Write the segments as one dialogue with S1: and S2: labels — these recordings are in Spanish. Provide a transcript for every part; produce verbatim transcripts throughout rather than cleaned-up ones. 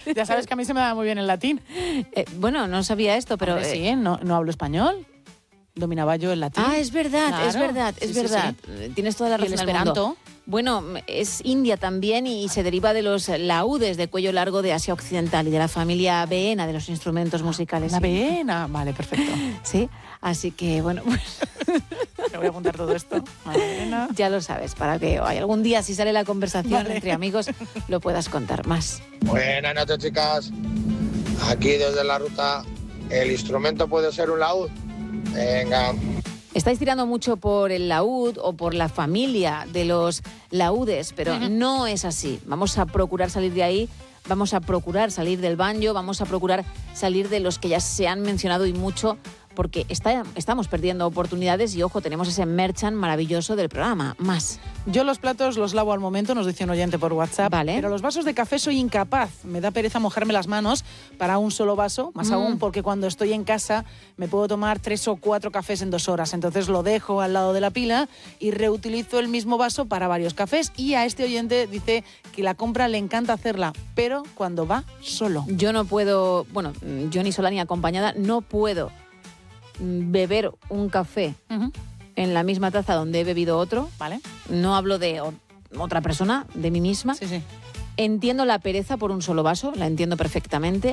S1: Ya sabes que a mí se me da muy bien el latín.
S2: Eh, bueno, no sabía esto, pero...
S1: Hombre,
S2: eh,
S1: sí, no, no hablo español. Dominaba yo el latín.
S2: Ah, es verdad,
S1: Claro.
S2: es verdad, es
S1: Sí, sí,
S2: verdad.
S1: sí.
S2: Tienes toda la
S1: ¿Y el
S2: razón del mundo.
S1: esperanto?
S2: Bueno, es india también y se deriva de los laúdes de cuello largo de Asia Occidental y de la familia avena de los instrumentos musicales.
S1: La avena. Vale, perfecto.
S2: Sí, así que bueno, pues
S1: Me voy a apuntar todo esto. Avena.
S2: ya lo sabes, para que algún día si sale la conversación
S1: Vale.
S2: entre amigos lo puedas contar más.
S3: Buenas noches, chicas. Aquí desde la ruta, ¿el instrumento puede ser un laúd? Venga.
S2: Estáis tirando mucho por el laúd o por la familia de los laúdes, pero
S1: Ujú.
S2: no es así. Vamos a procurar salir de ahí, vamos a procurar salir del banjo, vamos a procurar salir de los que ya se han mencionado y mucho, porque está, estamos perdiendo oportunidades y, ojo, tenemos ese merchant maravilloso del programa. Más.
S1: Yo los platos los lavo al momento, nos dice un oyente por WhatsApp.
S2: Vale.
S1: Pero los vasos de café soy incapaz. Me da pereza mojarme las manos para un solo vaso, más
S2: Mm.
S1: aún porque cuando estoy en casa me puedo tomar tres o cuatro cafés en dos horas. Entonces lo dejo al lado de la pila y reutilizo el mismo vaso para varios cafés. Y a este oyente dice que la compra le encanta hacerla, pero cuando va solo.
S2: Yo no puedo, bueno, yo ni sola ni acompañada, no puedo mm, beber un café
S1: Ujú.
S2: en la misma taza donde he bebido otro.
S1: ¿Vale?
S2: No hablo de o- otra persona, de mí misma.
S1: Sí, sí.
S2: Entiendo la pereza por un solo vaso, la entiendo perfectamente,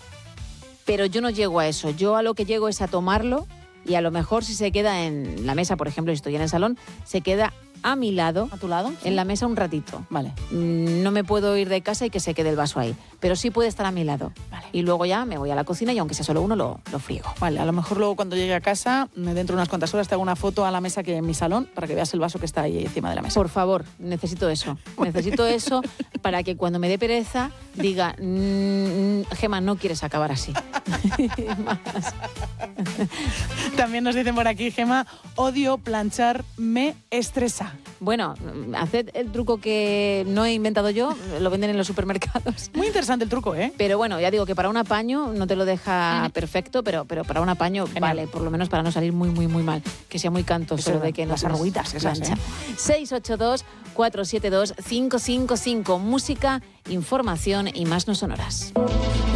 S2: pero yo no llego a eso. Yo a lo que llego es a tomarlo y a lo mejor si se queda en la mesa, por ejemplo, si estoy en el salón, se queda a mi lado,
S1: ¿A tu lado?
S2: en la mesa un ratito.
S1: Vale.
S2: Mm, No me puedo ir de casa y que se quede el vaso ahí, pero sí puede estar a mi lado.
S1: Vale.
S2: Y luego ya me voy a la cocina y aunque sea solo uno, lo, lo friego.
S1: Vale, a lo mejor luego cuando llegue a casa, dentro de unas cuantas horas, te hago una foto a la mesa que hay en mi salón para que veas el vaso que está ahí encima de la mesa.
S2: Por favor, necesito eso. Necesito eso para que cuando me dé pereza diga, "Mm, Gemma, no quieres acabar así". Más.
S1: También nos dicen por aquí, Gemma, odio planchar, me estresa.
S2: Bueno, haced el truco que no he inventado yo, lo venden en los supermercados.
S1: Muy interesante el truco, ¿eh?
S2: Pero bueno, ya digo que para un apaño no te lo deja
S1: Ujú.
S2: perfecto, pero, pero para un apaño
S1: Genial.
S2: vale, por lo menos para no salir muy, muy, muy mal. Que sea muy canto
S1: Eso
S2: solo
S1: da,
S2: de que no
S1: las
S2: tienes
S1: arruguitas esas,
S2: plancha.
S1: ¿eh?
S2: seis ocho dos, cuatro siete dos, cinco cinco cinco. Música, información y más no sonoras.